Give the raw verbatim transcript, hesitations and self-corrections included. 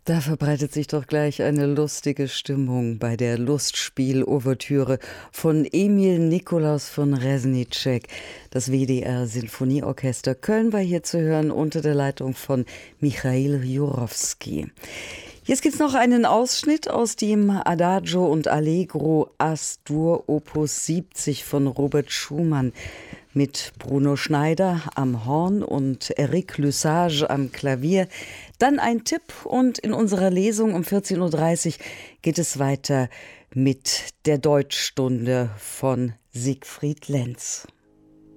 Da verbreitet sich doch gleich eine lustige Stimmung bei der Lustspiel-Ouvertüre von Emil Nikolaus von Reznicek. Das W D R Sinfonieorchester Köln war hier zu hören unter der Leitung von Michail Jurowski. Jetzt gibt's noch einen Ausschnitt aus dem Adagio und Allegro As-Dur Opus siebzig von Robert Schumann mit Bruno Schneider am Horn und Eric Lussage am Klavier. Dann ein Tipp und in unserer Lesung um vierzehn Uhr dreißig geht es weiter mit der Deutschstunde von Siegfried Lenz.